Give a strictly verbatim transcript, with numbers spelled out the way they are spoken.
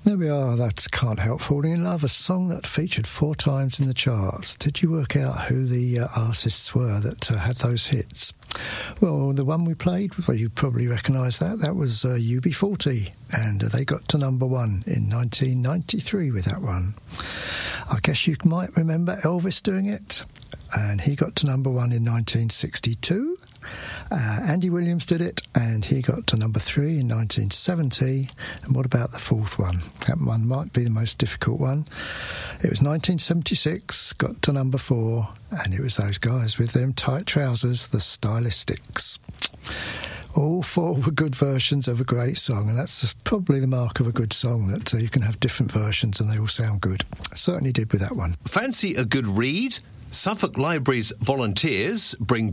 There we are, that's Can't Help Falling in Love, a song that featured four times in the charts. Did you work out who the uh, artists were that uh, had those hits? Well, the one we played, well, you probably recognise that, that was uh, U B forty, and uh, they got to number one in nineteen ninety-three with that one. I guess you might remember Elvis doing it, and he got to number one in nineteen sixty-two. Uh, Andy Williams did it, and he got to number three in nineteen seventy. And what about the fourth one? That one might be the most difficult one. It was nineteen seventy-six, got to number four, and it was those guys with them tight trousers, the Stylistics. All four were good versions of a great song, and that's probably the mark of a good song, that uh, you can have different versions and they all sound good. I certainly did with that one. Fancy a good read? Suffolk Library's volunteers bring